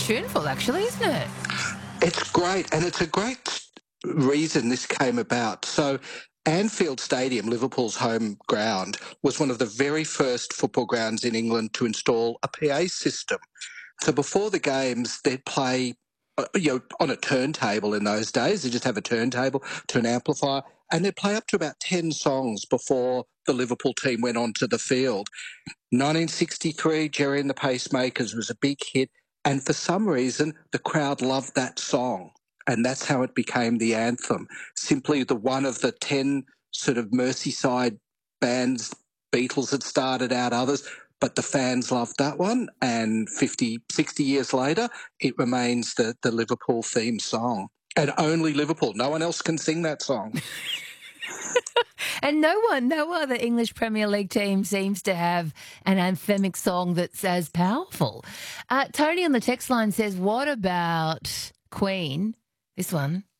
tuneful, actually, isn't it? It's great, and it's a great reason this came about. So, Anfield Stadium, Liverpool's home ground, was one of the very first football grounds in England to install a PA system. So before the games, they'd play, on a turntable in those days. They just have a turntable to an amplifier, and they'd play up to about 10 songs before the Liverpool team went onto the field. 1963, Jerry and the Pacemakers was a big hit, and for some reason, the crowd loved that song, and that's how it became the anthem. Simply the one of the 10 sort of Merseyside bands. Beatles had started out, others, but the fans loved that one, and 50, 60 years later, it remains the Liverpool theme song. And only Liverpool. No one else can sing that song. And no other English Premier League team seems to have an anthemic song that's as powerful. Tony on the text line says, what about Queen? This one.